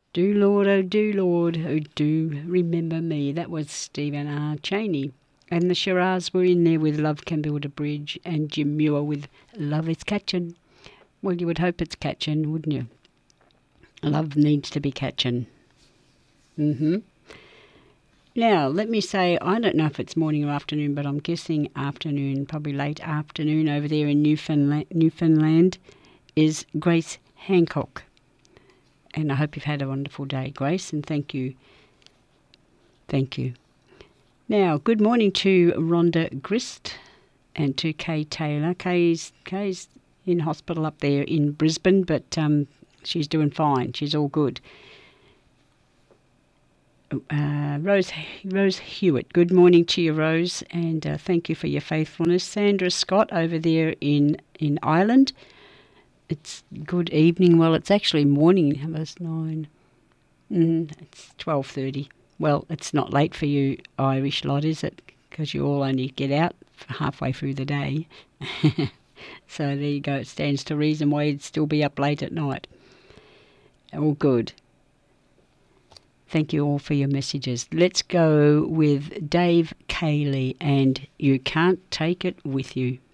Do, Lord, oh, do remember me. That was Stephen R. Cheney. And the Shiraz were in there with Love Can Build a Bridge, and Jim Muir with Love is Catchin'. Well, you would hope it's catchin', wouldn't you? Love needs to be catchin'. Now, let me say, I don't know if it's morning or afternoon, but I'm guessing afternoon, probably late afternoon over there in Newfoundland, is Grace Hancock. And I hope you've had a wonderful day, Grace, and thank you. Thank you. Now, good morning to Rhonda Grist and to Kay Taylor. Kay's in hospital up there in Brisbane, but she's doing fine. She's all good. Rose Hewitt, good morning to you, Rose, and thank you for your faithfulness. Sandra Scott over there in Ireland. It's good evening. Well, it's actually morning. Almost 9. It's 12:30. Well, it's not late for you Irish lot, is it? Because you all only get out halfway through the day. So there you go. It stands to reason why you'd still be up late at night. All good. Thank you all for your messages. Let's go with Dave Cayley and You Can't Take It With You.